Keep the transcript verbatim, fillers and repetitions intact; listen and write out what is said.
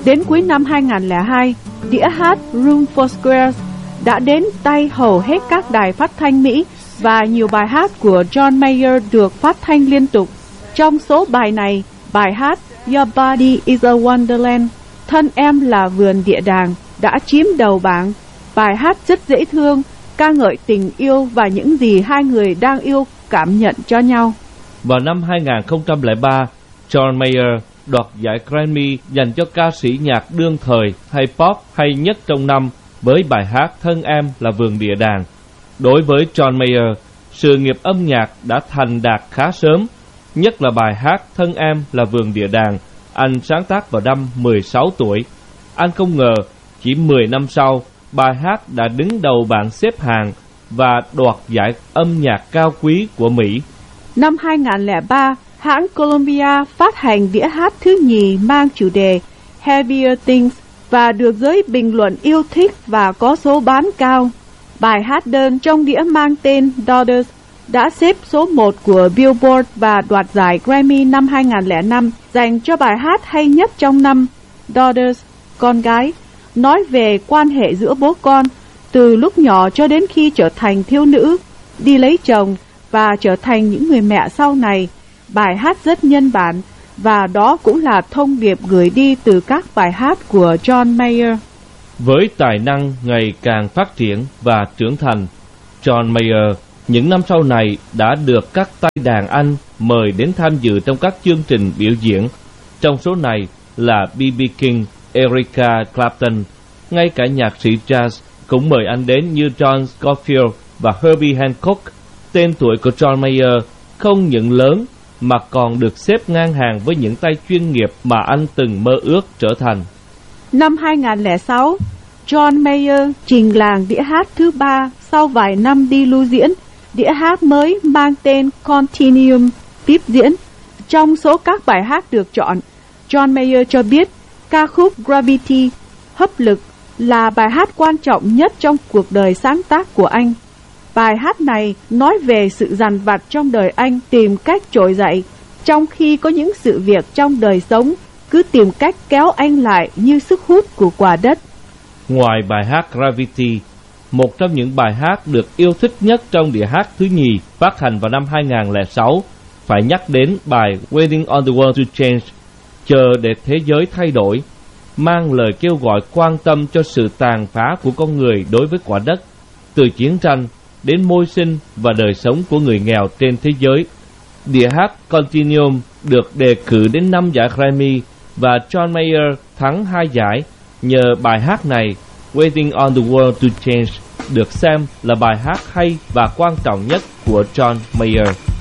Đến cuối năm hai không không hai, đĩa hát Room for Squares đã đến tay hầu hết các đài phát thanh Mỹ và nhiều bài hát của John Mayer được phát thanh liên tục. Trong số bài này, bài hát Your Body is a Wonderland, Thân em là vườn địa đàng, đã chiếm đầu bảng. Bài hát rất dễ thương, ca ngợi tình yêu và những gì hai người đang yêu cảm nhận cho nhau. Vào năm hai không không ba, John Mayer đoạt giải Grammy dành cho ca sĩ nhạc đương thời hay pop hay nhất trong năm với bài hát Thân em là vườn địa đàng. Đối với John Mayer, sự nghiệp âm nhạc đã thành đạt khá sớm, nhất là bài hát Thân em là vườn địa đàng, anh sáng tác vào năm mười sáu tuổi. Anh không ngờ chỉ mười năm sau, bài hát đã đứng đầu bảng xếp hạng và đoạt giải âm nhạc cao quý của Mỹ. Năm hai không không ba, hãng Columbia phát hành đĩa hát thứ nhì mang chủ đề Heavier Things và được giới bình luận yêu thích và có số bán cao. Bài hát đơn trong đĩa mang tên Daughters đã xếp số một của Billboard và đoạt giải Grammy năm hai không không năm dành cho bài hát hay nhất trong năm. Daughters, con gái, nói về quan hệ giữa bố con từ lúc nhỏ cho đến khi trở thành thiếu nữ, đi lấy chồng và trở thành những người mẹ sau này. Bài hát rất nhân bản và đó cũng là thông điệp gửi đi từ các bài hát của John Mayer. Với tài năng ngày càng phát triển và trưởng thành, John Mayer những năm sau này đã được các tay đàn Anh mời đến tham dự trong các chương trình biểu diễn. Trong số này là bê bê King, Erica Clapton, ngay cả nhạc sĩ jazz cũng mời anh đến như John Scofield và Herbie Hancock. Tên tuổi của John Mayer không những lớn mà còn được xếp ngang hàng với những tay chuyên nghiệp mà anh từng mơ ước trở thành. Năm hai không không sáu, John Mayer trình làng đĩa hát thứ ba sau vài năm đi lưu diễn. Đĩa hát mới mang tên Continuum tiếp diễn. Trong số các bài hát được chọn, John Mayer cho biết ca khúc Gravity, hấp lực, là bài hát quan trọng nhất trong cuộc đời sáng tác của anh. Bài hát này nói về sự dằn vặt trong đời anh tìm cách trỗi dậy, trong khi có những sự việc trong đời sống cứ tìm cách kéo anh lại như sức hút của quả đất. Ngoài bài hát Gravity, một trong những bài hát được yêu thích nhất trong đĩa hát thứ nhì phát hành vào năm hai không không sáu, phải nhắc đến bài Waiting on the World to Change, chờ để thế giới thay đổi, mang lời kêu gọi quan tâm cho sự tàn phá của con người đối với quả đất, từ chiến tranh đến môi sinh và đời sống của người nghèo trên thế giới. Đĩa hát Continuum được đề cử đến năm giải Grammy và John Mayer thắng hai giải nhờ bài hát này. Waiting on the World to Change được xem là bài hát hay và quan trọng nhất của John Mayer.